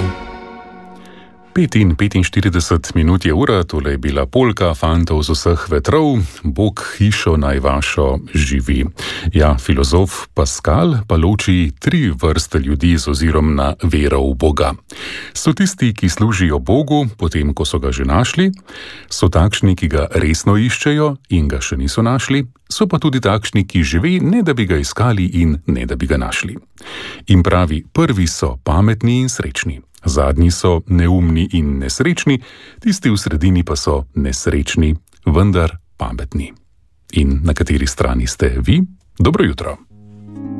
...45 je ura, tole je bila polka fantov z vseh vetrov, Bog hišo naj vašo živi. Ja, filozof Pascal pa loči 3 vrste ljudi z ozirom na vero v Boga. So tisti, ki služijo Bogu, potem ko so ga že našli, so takšni, ki ga resno iščejo in ga še niso našli, so pa tudi takšni, ki živi, ne da bi ga iskali in ne da bi ga našli. In pravi, prvi so pametni in srečni. Zadnji so neumni in nesrečni, tisti v sredini pa so nesrečni, vendar pametni. In na kateri strani ste vi? Dobro jutro.